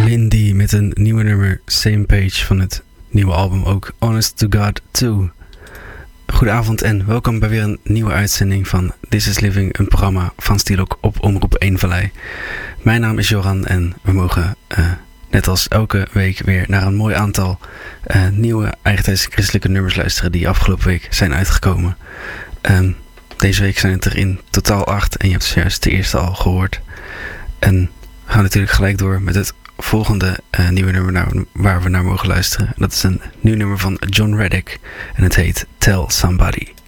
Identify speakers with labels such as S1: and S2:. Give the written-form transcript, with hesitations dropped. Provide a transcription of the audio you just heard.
S1: Lindy met een nieuwe nummer, Same Page van het nieuwe album ook, Honest to God 2. Goedenavond en welkom bij weer een nieuwe uitzending van This is Living, een programma van Stielok op Omroep Eemvallei. Mijn naam is Joran en we mogen net als elke week weer naar een mooi aantal nieuwe eigentijdse christelijke nummers luisteren die afgelopen week zijn uitgekomen. Deze week zijn het er in totaal 8 en je hebt zojuist de eerste al gehoord. En we gaan natuurlijk gelijk door met het volgende nieuwe nummer waar we naar mogen luisteren. Dat is een nieuw nummer van John Reddick en het heet Tell Somebody.